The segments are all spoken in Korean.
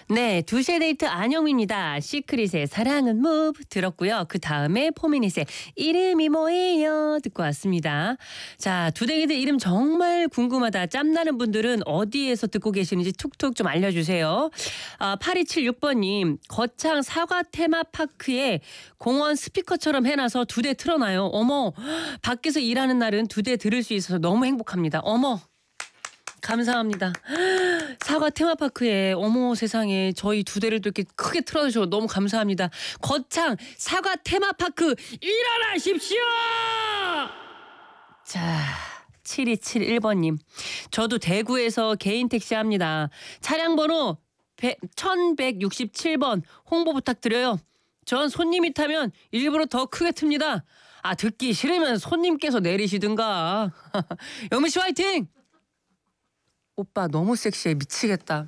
네, 2시의 데이트 안영미입니다. 시크릿의 사랑은 무브 들었고요. 그 다음에 포미닛의 이름이 뭐예요 듣고 왔습니다. 자, 두댕이들 이름 정말 궁금하다. 짬나는 분들은 어디에서 듣고 계시는지 툭툭 좀 알려주세요. 8276번님, 거창 사과 테마파크에 공원 스피커처럼 해놔서 2대 틀어놔요. 어머, 밖에서 일하는 날은 2대 들을 수 있어서 너무 행복합니다. 어머. 감사합니다. 사과 테마파크에 어머 세상에 저희 2대를 또 이렇게 크게 틀어주셔서 너무 감사합니다. 거창 사과 테마파크 일어나십시오. 자, 7271번님. 저도 대구에서 개인 택시 합니다. 차량 번호 1167번 홍보 부탁드려요. 전 손님이 타면 일부러 더 크게 틉니다. 듣기 싫으면 손님께서 내리시든가. 영미씨 화이팅! 오빠 너무 섹시해 미치겠다.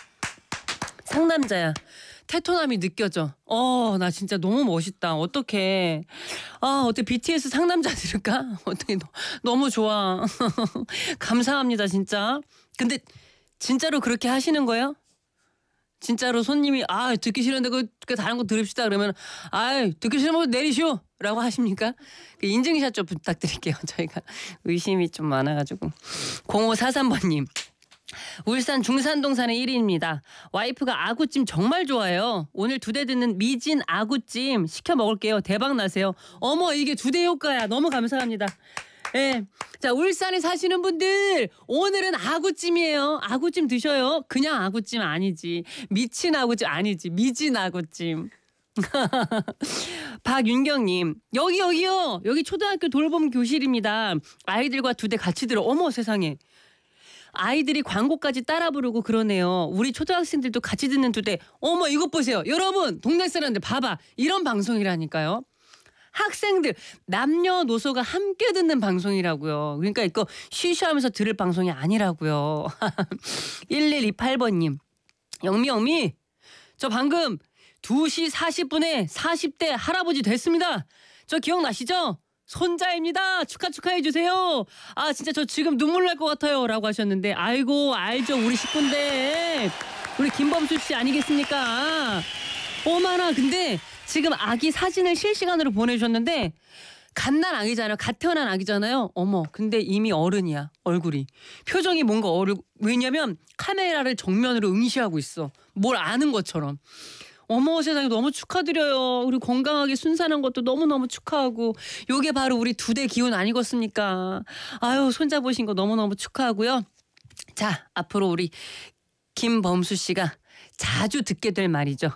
상남자야. 테토남이 느껴져. 나 진짜 너무 멋있다. 어떡해. 어떻게 BTS 상남자 들을까? 어떻게 너무 좋아. 감사합니다 진짜. 근데 진짜로 그렇게 하시는 거예요? 진짜로 손님이 듣기 싫은데 그 다른 거 들읍시다 그러면 듣기 싫으면 내리시오 라고 하십니까? 인증샷 좀 부탁드릴게요. 저희가 의심이 좀 많아가지고. 0543번님. 울산 중산동산의 1인입니다. 와이프가 아구찜 정말 좋아해요. 오늘 2대 듣는 미진 아구찜 시켜 먹을게요. 대박 나세요. 어머 이게 2대 효과야. 너무 감사합니다. 예. 자, 울산에 사시는 분들 오늘은 아구찜이에요. 아구찜 드셔요. 그냥 아구찜 아니지. 미친 아구찜 아니지. 미진 아구찜. 박윤경님, 여기요. 여기 초등학교 돌봄 교실입니다. 아이들과 2대 같이 들어. 어머 세상에. 아이들이 광고까지 따라 부르고 그러네요. 우리 초등학생들도 같이 듣는 2대. 어머 이것 보세요. 여러분 동네 사람들 봐봐. 이런 방송이라니까요. 학생들 남녀노소가 함께 듣는 방송이라고요. 그러니까 이거 쉬쉬하면서 들을 방송이 아니라고요. 1128번님. 영미 저 방금 2시 40분에 40대 할아버지 됐습니다. 저 기억나시죠? 손자입니다. 축하해 주세요. 진짜 저 지금 눈물 날 것 같아요 라고 하셨는데 아이고 알죠 우리 식구인데 우리 김범수 씨 아니겠습니까? 어머나 근데 지금 아기 사진을 실시간으로 보내주셨는데 갓난 아기잖아요. 갓 태어난 아기잖아요. 어머 근데 이미 어른이야. 얼굴이 표정이 뭔가 왜냐면 카메라를 정면으로 응시하고 있어. 뭘 아는 것처럼. 어머 세상에 너무 축하드려요. 그리고 건강하게 순산한 것도 너무너무 축하하고 요게 바로 우리 2대 기운 아니겠습니까? 손자 보신 거 너무너무 축하하고요. 자 앞으로 우리 김범수 씨가 자주 듣게 될 말이죠.